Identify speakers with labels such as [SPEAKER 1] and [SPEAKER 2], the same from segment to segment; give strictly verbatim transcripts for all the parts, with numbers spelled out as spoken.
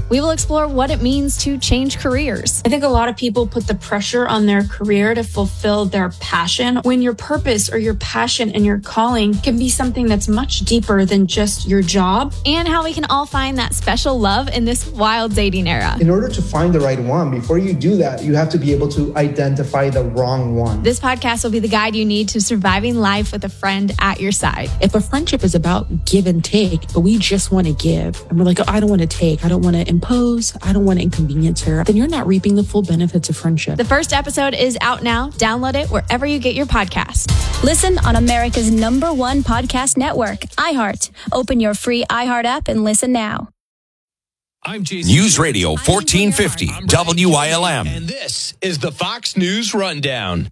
[SPEAKER 1] We will explore what it means to change careers.
[SPEAKER 2] I think a lot of people put the pressure on their career to fulfill their passion, when your purpose or your passion and your calling can be something that's much deeper than just your job.
[SPEAKER 1] And how we can all find that special love in this wild dating era.
[SPEAKER 3] In order to find the right one, before you do that, you have to be able to identify the wrong one.
[SPEAKER 1] This podcast will be the guide you need to surviving life with a friend at your side.
[SPEAKER 4] If a friendship is about give and take, but we just want to give, and we're like, oh, I don't want to take, I don't want to impose, I don't want to inconvenience her, then you're not reaping the full benefits of friendship.
[SPEAKER 1] The first episode is out now. Download it wherever you get your podcast.
[SPEAKER 5] Listen on America's number one podcast network, iHeart. Open your free iHeart app and listen now.
[SPEAKER 6] I'm Jason.
[SPEAKER 7] News Radio fourteen fifty, W I L M.
[SPEAKER 6] And this is the Fox News Rundown.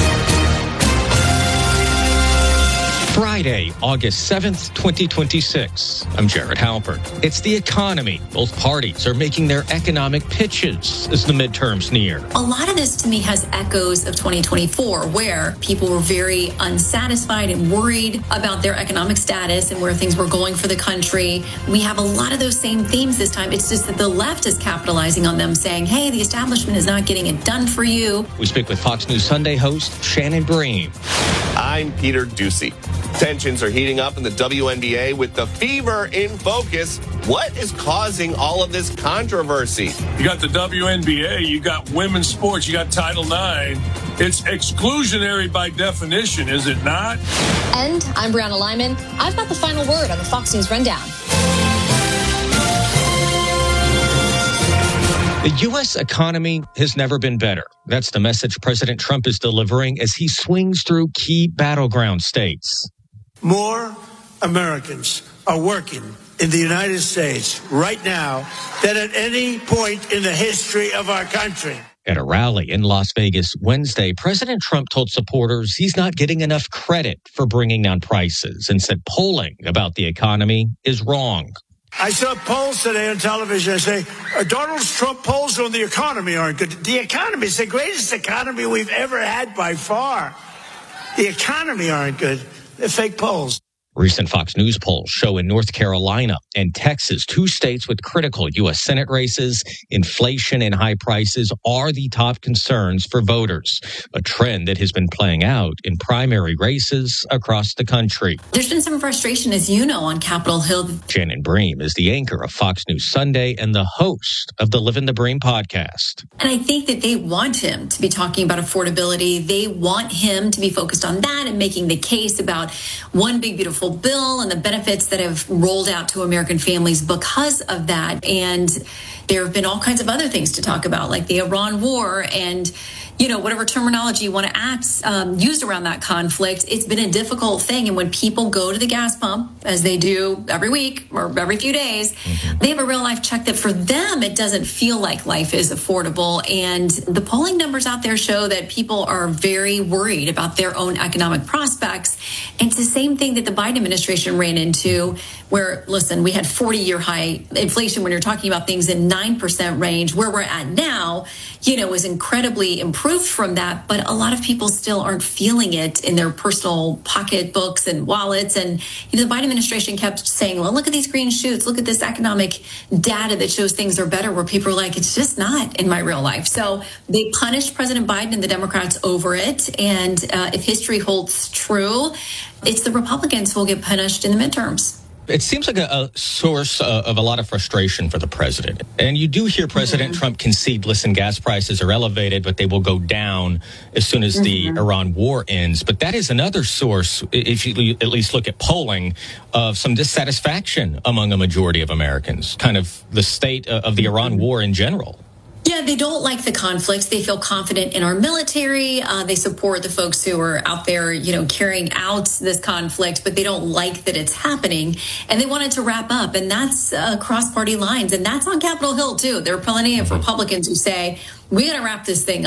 [SPEAKER 6] Friday, August seventh, twenty twenty-six. I'm Jared Halpern. It's the economy. Both parties are making their economic pitches as the midterms near.
[SPEAKER 8] A lot of this to me has echoes of twenty twenty-four, where people were very unsatisfied and worried about their economic status and where things were going for the country. We have a lot of those same themes this time. It's just that the left is capitalizing on them, saying, hey, the establishment is not getting it done for you.
[SPEAKER 6] We speak with Fox News Sunday host Shannon Bream.
[SPEAKER 9] I'm Peter Ducey. Tensions are heating up in the W N B A with the fever in focus. What is causing all of this controversy?
[SPEAKER 10] You got the W N B A, you got women's sports, you got Title nine. It's exclusionary by definition, is it not?
[SPEAKER 11] And I'm Brianna Lyman. I've got the final word on the Fox News Rundown.
[SPEAKER 6] The U S economy has never been better. That's the message President Trump is delivering as he swings through key battleground states.
[SPEAKER 12] More Americans are working in the United States right now than at any point in the history of our country.
[SPEAKER 6] At a rally in Las Vegas Wednesday, President Trump told supporters he's not getting enough credit for bringing down prices and said polling about the economy is wrong.
[SPEAKER 12] I saw polls today on television. I say, uh, Donald Trump polls on the economy aren't good. The economy is the greatest economy we've ever had by far. The economy aren't good. They're fake polls.
[SPEAKER 6] Recent Fox News polls show in North Carolina and Texas, two states with critical U S Senate races, inflation and high prices are the top concerns for voters, a trend that has been playing out in primary races across the country.
[SPEAKER 8] There's been some frustration, as you know, on Capitol Hill.
[SPEAKER 6] Shannon Bream is the anchor of Fox News Sunday and the host of the Live in the Bream podcast.
[SPEAKER 8] And I think that they want him to be talking about affordability. They want him to be focused on that and making the case about one big, beautiful bill and the benefits that have rolled out to American families because of that. And there have been all kinds of other things to talk about, like the Iran war and, you know, whatever terminology you want to act, um, use around that conflict. It's been a difficult thing. And when people go to the gas pump, as they do every week or every few days, mm-hmm. they have a real life check that for them, it doesn't feel like life is affordable. And the polling numbers out there show that people are very worried about their own economic prospects. And it's the same thing that the Biden administration ran into, where, listen, we had forty-year high inflation when you're talking about things in nine percent range. Where we're at now, you know, is incredibly improved from that. But a lot of people still aren't feeling it in their personal pocketbooks and wallets. And you know, the Biden administration kept saying, well, look at these green shoots. Look at this economic data that shows things are better, where people are like, it's just not in my real life. So they punished President Biden and the Democrats over it. And uh, if history holds true, it's the Republicans who will get punished in the midterms.
[SPEAKER 6] It seems like a, a source uh, of a lot of frustration for the president. And you do hear President mm-hmm. Trump concede, listen, gas prices are elevated, but they will go down as soon as mm-hmm. the Iran war ends. But that is another source, if you at least look at polling, of some dissatisfaction among a majority of Americans, kind of the state of the Iran war in general.
[SPEAKER 8] Yeah, they don't like the conflicts. They feel confident in our military. Uh, they support the folks who are out there, you know, carrying out this conflict, but they don't like that it's happening. And they want it to wrap up. And that's uh, across party lines. And that's on Capitol Hill, too. There are plenty of Republicans who say, we got to wrap this thing up.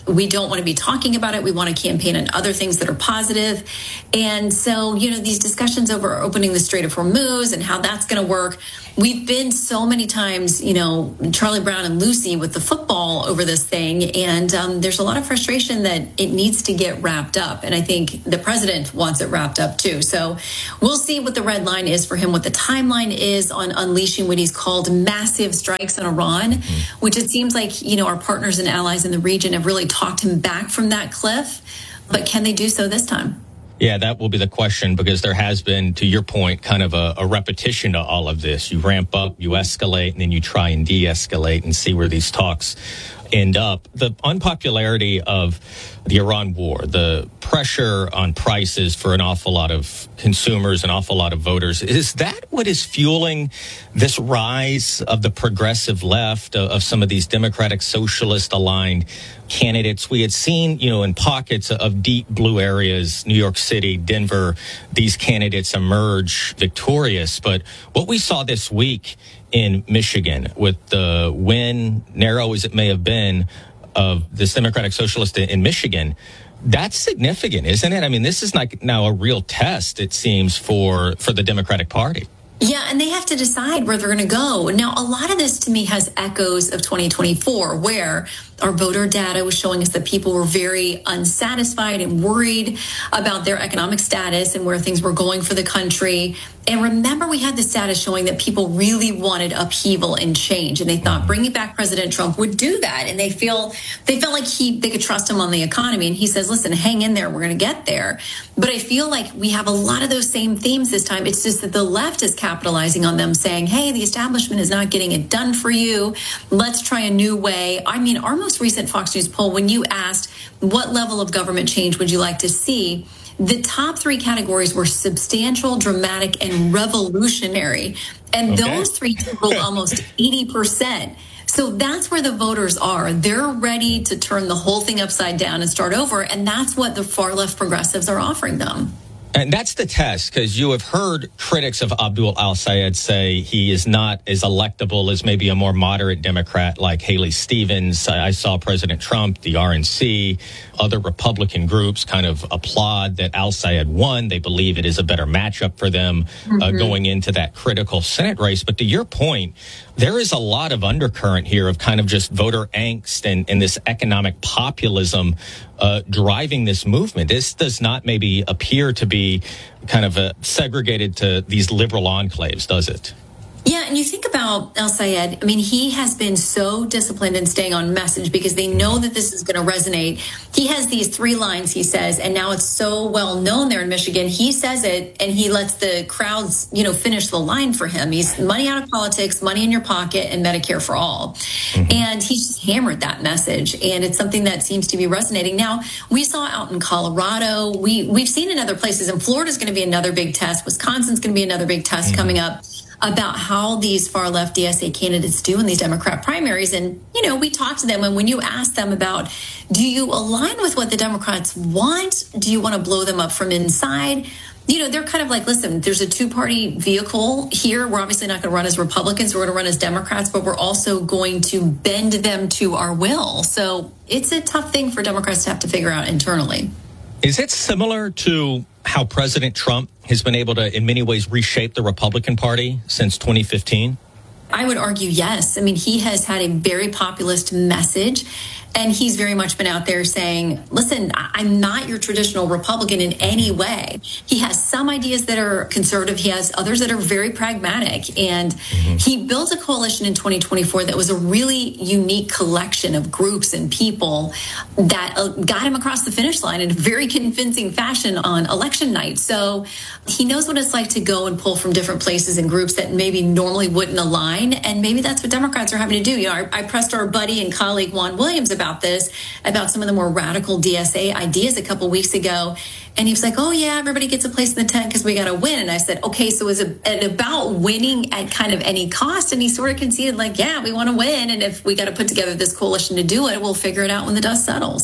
[SPEAKER 8] we don't want to be talking about it. We want to campaign on other things that are positive. And so, you know, these discussions over opening the Strait of Hormuz and how that's going to work, we've been so many times, you know, Charlie Brown and Lucy with the football over this thing. And um, there's a lot of frustration that it needs to get wrapped up. And I think the president wants it wrapped up, too. So we'll see what the red line is for him, what the timeline is on unleashing what he's called massive strikes on Iran, mm-hmm. which it seems like, you know, our partners and allies in the region have really talked him back from that cliff. But can they do so this time?
[SPEAKER 6] Yeah, that will be the question, because there has been, to your point, kind of a, a repetition to all of this. You ramp up, you escalate, and then you try and de-escalate and see where these talks end up. The unpopularity of the Iran war, the pressure on prices for an awful lot of consumers, an awful lot of voters, is that what is fueling this rise of the progressive left, of, of some of these Democratic socialist aligned candidates? We had seen, you know, in pockets of deep blue areas, New York City, Denver, these candidates emerge victorious. But what we saw this week in Michigan, with the win, narrow as it may have been, of this Democratic Socialist in Michigan, that's significant, isn't it? I mean, this is like now a real test, it seems, for, for the Democratic Party.
[SPEAKER 8] Yeah, and they have to decide where they're going to go. Now, a lot of this to me has echoes of twenty twenty-four, where our voter data was showing us that people were very unsatisfied and worried about their economic status and where things were going for the country. And remember, we had the status showing that people really wanted upheaval and change, and they thought bringing back President Trump would do that. And they feel they felt like he they could trust him on the economy. And he says, "Listen, hang in there. We're going to get there." But I feel like we have a lot of those same themes this time. It's just that the left is capitalizing on them, saying, "Hey, the establishment is not getting it done for you. Let's try a new way." I mean, our most recent Fox News poll, when you asked what level of government change would you like to see, the top three categories were substantial, dramatic, and revolutionary. And okay. those three totaled almost eighty percent. So that's where the voters are. They're ready to turn the whole thing upside down and start over. And that's what the far left progressives are offering them.
[SPEAKER 6] And that's the test, because you have heard critics of Abdul al-Sayed say he is not as electable as maybe a more moderate Democrat like Haley Stevens. I saw President Trump, the R N C, other Republican groups kind of applaud that al-Sayed won. They believe it is a better matchup for them mm-hmm. uh, going into that critical Senate race. But to your point, there is a lot of undercurrent here of kind of just voter angst and, and this economic populism uh, driving this movement. This does not maybe appear to be kind of uh, segregated to these liberal enclaves, does it?
[SPEAKER 8] Yeah, and you think about al-Sayed, I mean, he has been so disciplined in staying on message because they know that this is going to resonate. He has these three lines, he says, and now it's so well known there in Michigan. He says it, and he lets the crowds, you know, finish the line for him. He's money out of politics, money in your pocket, and Medicare for all. Mm-hmm. And he's just hammered that message, and it's something that seems to be resonating. Now, we saw out in Colorado, we, we've seen in other places, and Florida's going to be another big test. Wisconsin's going to be another big test mm-hmm. coming up, about how these far left D S A candidates do in these Democrat primaries. And, you know, we talked to them, and when you ask them about, do you align with what the Democrats want? Do you want to blow them up from inside? You know, they're kind of like, listen, there's a two-party vehicle here. We're obviously not going to run as Republicans. We're going to run as Democrats, but we're also going to bend them to our will. So it's a tough thing for Democrats to have to figure out internally.
[SPEAKER 6] Is it similar to how President Trump has been able to, in many ways, reshape the Republican Party since twenty fifteen?
[SPEAKER 8] I would argue yes. I mean, he has had a very populist message, and he's very much been out there saying, listen, I'm not your traditional Republican in any way. He has some ideas that are conservative. He has others that are very pragmatic. And mm-hmm. he built a coalition in twenty twenty-four that was a really unique collection of groups and people that got him across the finish line in a very convincing fashion on election night. So he knows what it's like to go and pull from different places and groups that maybe normally wouldn't align. And maybe that's what Democrats are having to do. You know, I, I pressed our buddy and colleague Juan Williams about this, about some of the more radical D S A ideas a couple weeks ago. And he was like, oh, yeah, everybody gets a place in the tent because we got to win. And I said, OK, so is it about winning at kind of any cost? And he sort of conceded, like, yeah, we want to win. And if we got to put together this coalition to do it, we'll figure it out when the dust settles.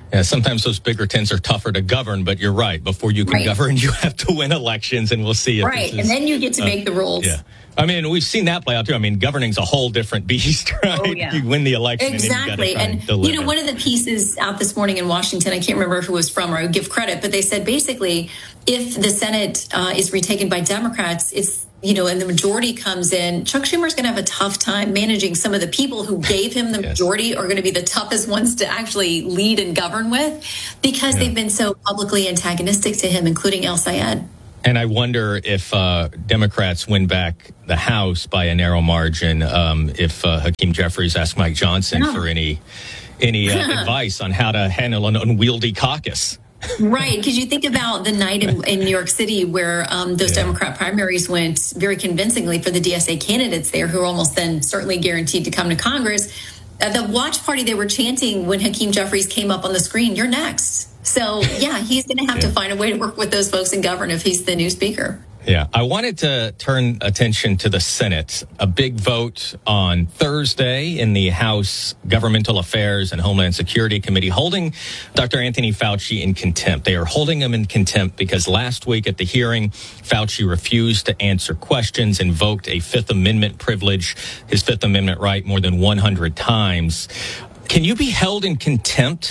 [SPEAKER 6] Yeah, sometimes those bigger tents are tougher to govern, but you're right. Before you can
[SPEAKER 8] right.
[SPEAKER 6] govern, you have to win elections, and we'll see. If
[SPEAKER 8] right,
[SPEAKER 6] is,
[SPEAKER 8] and then you get to uh, make the rules.
[SPEAKER 6] Yeah. I mean, we've seen that play out, too. I mean, governing's a whole different beast, right? Oh, yeah. You win the election.
[SPEAKER 8] Exactly.
[SPEAKER 6] And,
[SPEAKER 8] you, and you know, one of the pieces out this morning in Washington, I can't remember who it was from, or I would give credit, but they said basically if the Senate uh, is retaken by Democrats, it's you know, and the majority comes in, Chuck Schumer's going to have a tough time managing some of the people who gave him the yes. majority are going to be the toughest ones to actually lead and govern with because yeah. they've been so publicly antagonistic to him, including El Sayed.
[SPEAKER 6] And I wonder if uh, Democrats win back the House by a narrow margin, um, if uh, Hakeem Jeffries asked Mike Johnson no. for any any uh, advice on how to handle an unwieldy caucus.
[SPEAKER 8] Right, because you think about the night in, in New York City where um, those yeah. Democrat primaries went very convincingly for the D S A candidates there, who are almost then certainly guaranteed to come to Congress. At the watch party, they were chanting when Hakeem Jeffries came up on the screen, "You're next." So, yeah, he's going to have yeah. to find a way to work with those folks and govern if he's the new speaker.
[SPEAKER 6] Yeah, I wanted to turn attention to the Senate. A big vote on Thursday in the House Governmental Affairs and Homeland Security Committee holding Doctor Anthony Fauci in contempt. They are holding him in contempt because last week at the hearing, Fauci refused to answer questions, invoked a Fifth Amendment privilege, his Fifth Amendment right, more than one hundred times. Can you be held in contempt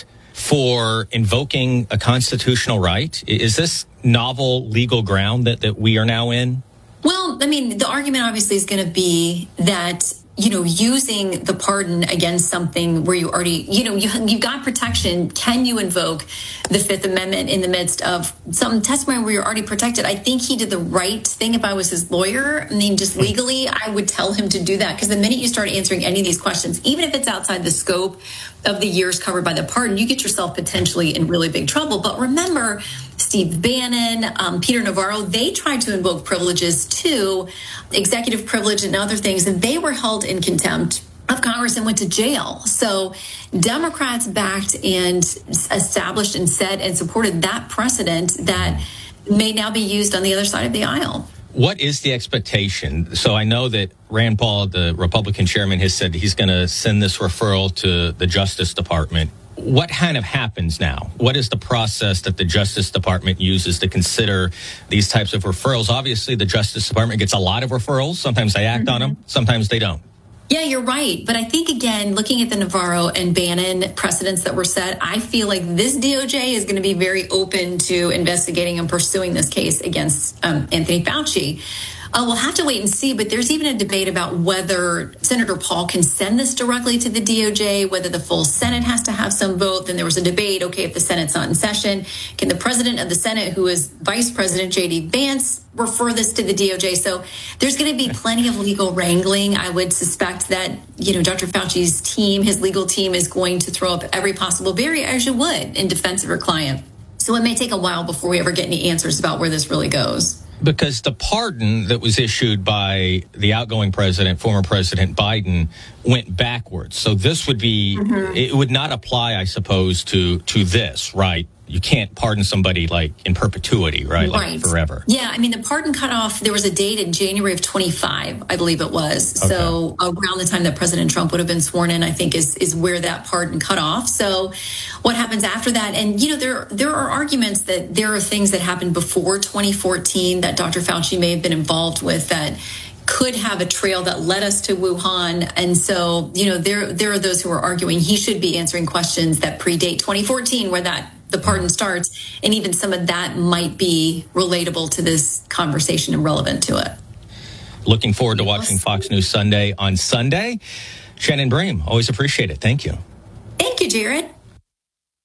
[SPEAKER 6] for invoking a constitutional right? Is this novel legal ground that, that we are now in?
[SPEAKER 8] Well, I mean, the argument obviously is going to be that, you know, using the pardon against something where you already, you know, you, you've got protection. Can you invoke the Fifth Amendment in the midst of some testimony where you're already protected? I think he did the right thing. If I was his lawyer, I mean, just legally, I would tell him to do that. Because the minute you start answering any of these questions, even if it's outside the scope of the years covered by the pardon, you get yourself potentially in really big trouble. But remember, Steve Bannon, um, Peter Navarro, they tried to invoke privileges too, executive privilege and other things, and they were held in contempt of Congress and went to jail. So Democrats backed and established and said and supported that precedent that may now be used on the other side of the aisle.
[SPEAKER 6] What is the expectation? So I know that Rand Paul, the Republican chairman, has said he's going to send this referral to the Justice Department. What kind of happens now? What is the process that the Justice Department uses to consider these types of referrals? Obviously, the Justice Department gets a lot of referrals. Sometimes they act mm-hmm. on them. Sometimes they don't.
[SPEAKER 8] Yeah, you're right. But I think, again, looking at the Navarro and Bannon precedents that were set, I feel like this D O J is going to be very open to investigating and pursuing this case against um, Anthony Fauci. Uh, we'll have to wait and see, but there's even a debate about whether Senator Paul can send this directly to the D O J, whether the full Senate has to have some vote. Then there was a debate, okay, if the Senate's not in session, can the president of the Senate, who is Vice President J D Vance, refer this to the D O J? So there's going to be plenty of legal wrangling. I would suspect that, you know, Doctor Fauci's team, his legal team, is going to throw up every possible barrier, as you would, in defense of her client. So it may take a while before we ever get any answers about where this really goes.
[SPEAKER 6] Because the pardon that was issued by the outgoing president, former President Biden, went backwards. So this would be, mm-hmm. it would not apply, I suppose, to to this, right? You can't pardon somebody like in perpetuity, right? Like
[SPEAKER 8] right.
[SPEAKER 6] forever.
[SPEAKER 8] Yeah, I mean, the pardon cutoff, there was a date in January of twenty-five, I believe it was. Okay. So around the time that President Trump would have been sworn in, I think is is where that pardon cut off. So what happens after that? And, you know, there there are arguments that there are things that happened before twenty fourteen that Doctor Fauci may have been involved with that could have a trail that led us to Wuhan. And so, you know, there there are those who are arguing he should be answering questions that predate twenty fourteen, where that the pardon starts, and even some of that might be relatable to this conversation and relevant to it.
[SPEAKER 6] Looking forward to watching Fox News Sunday on Sunday. Shannon Bream, always appreciate it. Thank you.
[SPEAKER 8] Thank you, Jared.